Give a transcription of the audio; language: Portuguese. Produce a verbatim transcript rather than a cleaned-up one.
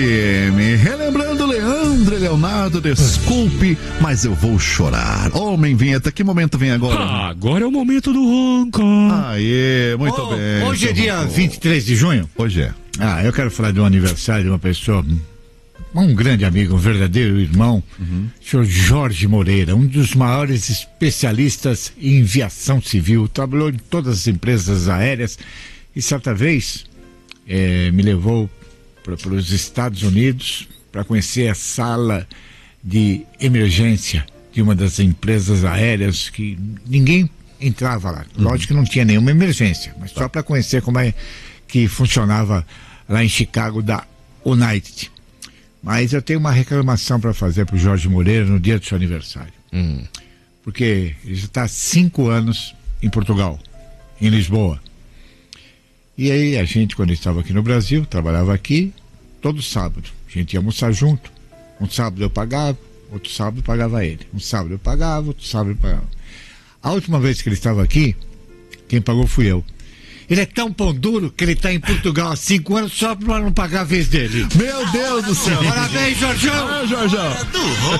Relembrando Leandro e Leonardo, desculpe, mas eu vou chorar. Homem, vinheta, que momento vem agora? Ah, agora é o momento do ronco. Aê, muito oh, bem. Hoje é dia vinte e três de junho? Hoje é. Ah, eu quero falar de um aniversário de uma pessoa, um grande amigo, um verdadeiro irmão, uhum. senhor Jorge Moreira, um dos maiores especialistas em aviação civil, trabalhou em todas as empresas aéreas e certa vez é, me levou para os Estados Unidos para conhecer a sala de emergência de uma das empresas aéreas que ninguém entrava lá. Uhum. Lógico que não tinha nenhuma emergência, mas só para conhecer como é que funcionava lá em Chicago da United. Mas eu tenho uma reclamação para fazer para o Jorge Moreira no dia do seu aniversário. Hum. Porque ele já está há cinco anos em Portugal, em Lisboa. E aí a gente, quando estava aqui no Brasil, trabalhava aqui todo sábado. A gente ia almoçar junto. Um sábado eu pagava, outro sábado eu pagava ele. Um sábado eu pagava, outro sábado eu pagava. A última vez que ele estava aqui, quem pagou fui eu. Ele é tão pão duro que ele está em Portugal há cinco anos só para não pagar a vez dele. Meu Deus do céu. Parabéns, Jorjão. Ah, Jorjão.